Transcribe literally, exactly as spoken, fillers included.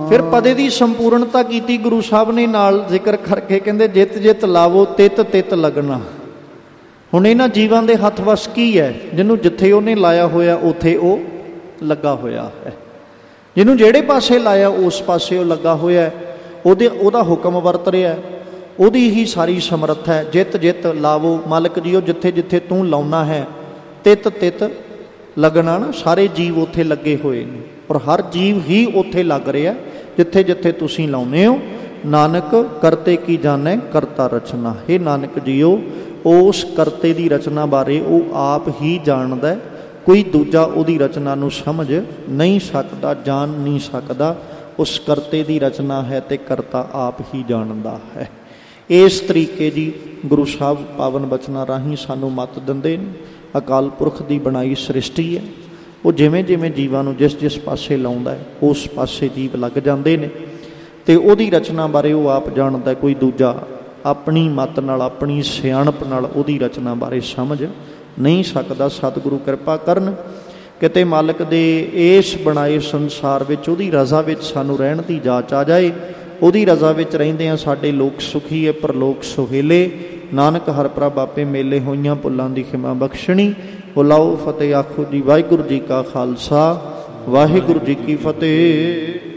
ਫਿਰ ਪਦੇ ਦੀ ਸੰਪੂਰਨਤਾ ਕੀਤੀ ਗੁਰੂ ਸਾਹਿਬ ਨੇ ਨਾਲ ਜ਼ਿਕਰ ਕਰਕੇ, ਕਹਿੰਦੇ ਜਿੱਤ ਜਿੱਤ ਲਾਵੋ ਤਿੱਤ ਤਿੱਤ ਲੱਗਣਾ। ਹੁਣ ਇਹਨਾਂ ਜੀਵਾਂ ਦੇ ਹੱਥ ਵਸ ਕੀ ਹੈ? ਜਿਹਨੂੰ ਜਿੱਥੇ ਉਹਨੇ ਲਾਇਆ ਹੋਇਆ ਉੱਥੇ ਉਹ ਲੱਗਾ ਹੋਇਆ ਹੈ, ਜਿਹਨੂੰ ਜਿਹੜੇ ਪਾਸੇ ਲਾਇਆ ਉਸ ਪਾਸੇ ਉਹ ਲੱਗਾ ਹੋਇਆ, ਉਹਦੇ ਉਹਦਾ ਹੁਕਮ ਵਰਤ ਰਿਹਾ, ਉਹਦੀ ਹੀ ਸਾਰੀ ਸਮਰੱਥਾ ਹੈ। ਜਿੱਤ ਜਿੱਤ ਲਾਵੋ, ਮਾਲਕ ਜੀ ਉਹ ਜਿੱਥੇ ਜਿੱਥੇ ਤੂੰ ਲਾਉਣਾ ਹੈ ਤਿੱਤ ਤਿੱਤ ਲੱਗਣਾ ਨਾ। ਸਾਰੇ ਜੀਵ ਉੱਥੇ ਲੱਗੇ ਹੋਏ ਨੇ, ਔਰ ਹਰ ਜੀਵ ਹੀ ਉੱਥੇ ਲੱਗ ਰਿਹਾ ਜਿੱਥੇ ਜਿੱਥੇ ਤੁਸੀਂ ਲਾਉਂਦੇ ਹੋ। ਨਾਨਕ ਕਰਤੇ ਕੀ ਜਾਣੈ ਕਰਤਾ ਰਚਨਾ। ਇਹ ਨਾਨਕ ਜੀਓ ਉਸ ਕਰਤੇ ਦੀ ਰਚਨਾ ਬਾਰੇ ਉਹ ਆਪ ਹੀ ਜਾਣਦਾ, ਕੋਈ ਦੂਜਾ ਉਹਦੀ ਰਚਨਾ ਨੂੰ ਸਮਝ ਨਹੀਂ ਸਕਦਾ, ਜਾਣ ਨਹੀਂ ਸਕਦਾ। ਉਸ ਕਰਤੇ ਦੀ ਰਚਨਾ ਹੈ ਤੇ ਕਰਤਾ ਆਪ ਹੀ ਜਾਣਦਾ ਹੈ। ਇਸ ਤਰੀਕੇ ਦੀ ਗੁਰੂ ਸਾਹਿਬ ਪਾਵਨ ਬਚਨਾਂ ਰਾਹੀਂ ਸਾਨੂੰ ਮੱਤ ਦਿੰਦੇ ਨੇ। ਅਕਾਲ ਪੁਰਖ ਦੀ ਬਣਾਈ ਸ੍ਰਿਸ਼ਟੀ ਹੈ, ਉਹ ਜਿਵੇਂ ਜਿਵੇਂ ਜੀਵਾਂ ਨੂੰ ਜਿਸ ਜਿਸ ਪਾਸੇ ਲਾਉਂਦਾ ਹੈ ਉਸ ਪਾਸੇ ਜੀਵ ਲੱਗ ਜਾਂਦੇ ਨੇ, ਅਤੇ ਉਹਦੀ ਰਚਨਾ ਬਾਰੇ ਉਹ ਆਪ ਜਾਣਦਾ, ਕੋਈ ਦੂਜਾ ਆਪਣੀ ਮੱਤ ਨਾਲ ਆਪਣੀ ਸਿਆਣਪ ਨਾਲ ਉਹਦੀ ਰਚਨਾ ਬਾਰੇ ਸਮਝ ਨਹੀਂ ਸਕਦਾ। ਸਤਿਗੁਰੂ ਕਿਰਪਾ ਕਰਨ ਕਿਤੇ ਮਾਲਕ ਦੇ ਇਸ ਬਣਾਏ ਸੰਸਾਰ ਵਿੱਚ ਉਹਦੀ ਰਜ਼ਾ ਵਿੱਚ ਸਾਨੂੰ ਰਹਿਣ ਦੀ ਜਾਚ ਆ ਜਾਏ। ਉਹਦੀ ਰਜ਼ਾ ਵਿੱਚ ਰਹਿੰਦਿਆਂ ਸਾਡੇ ਲੋਕ ਸੁਖੀ ਹੈ, ਪਰਲੋਕ ਸੁਹੇਲੇ। ਨਾਨਕ ਹਰ ਪ੍ਰਭ ਆਪੇ ਮੇਲੇ, ਹੋਈਆਂ ਭੁੱਲਾਂ ਦੀ ਖਿਮਾ ਬਖਸ਼ਣੀ। ਬੁਲਾਓ ਫਤਿਹ ਆਖੋ ਜੀ। ਵਾਹਿਗੁਰੂ ਜੀ ਕਾ ਖਾਲਸਾ, ਵਾਹਿਗੁਰੂ ਜੀ ਕੀ ਫਤਿਹ।